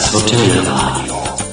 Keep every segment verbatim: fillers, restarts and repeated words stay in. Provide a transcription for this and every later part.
Das Hotelradio.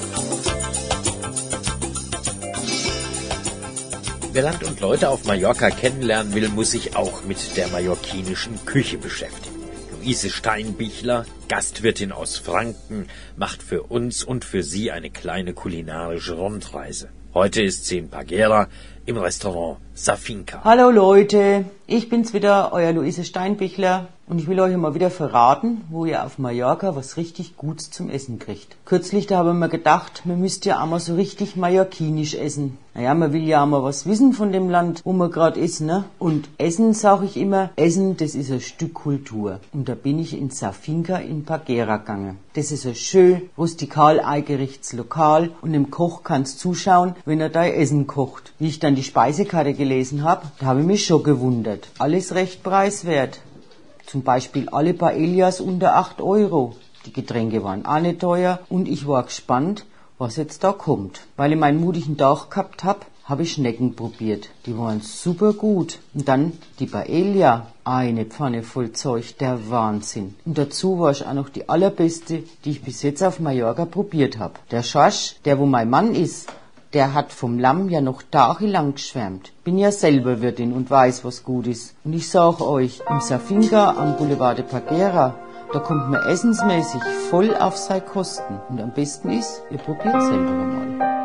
Wer Land und Leute auf Mallorca kennenlernen will, muss sich auch mit der mallorquinischen Küche beschäftigen. Luise Steinbichler, Gastwirtin aus Franken, macht für uns und für Sie eine kleine kulinarische Rundreise. Heute ist sie in Paguera im Restaurant Safinka. Hallo Leute, ich bin's wieder, euer Luise Steinbichler, und ich will euch mal wieder verraten, wo ihr auf Mallorca was richtig Gutes zum Essen kriegt. Kürzlich, da habe ich mir gedacht, man müsste ja auch mal so richtig mallorquinisch essen. Naja, man will ja auch mal was wissen von dem Land, wo man gerade ist, ne? Und Essen, sage ich immer, Essen, das ist ein Stück Kultur. Und da bin ich in Safinka in Paguera gegangen. Das ist ein schön rustikal eingerichtetes Lokal, und dem Koch kannst zuschauen, wenn er dein Essen kocht. Wie ich dann die Speisekarte gelesen habe, da habe ich mich schon gewundert. Alles recht preiswert. Zum Beispiel alle Paellas unter acht Euro. Die Getränke waren auch nicht teuer, und ich war gespannt, was jetzt da kommt. Weil ich meinen mutigen Tag gehabt hab, habe ich Schnecken probiert. Die waren super gut. Und dann die Paella. Eine Pfanne voll Zeug, der Wahnsinn. Und dazu war ich auch noch die allerbeste, die ich bis jetzt auf Mallorca probiert habe. Der Schorsch, der wo mein Mann ist, der hat vom Lamm ja noch tagelang geschwärmt. Bin ja selber Wirtin und weiß, was gut ist. Und ich sag euch, im Safinka am Boulevard de Paguera, da kommt man essensmäßig voll auf seine Kosten. Und am besten ist, ihr probiert selber mal.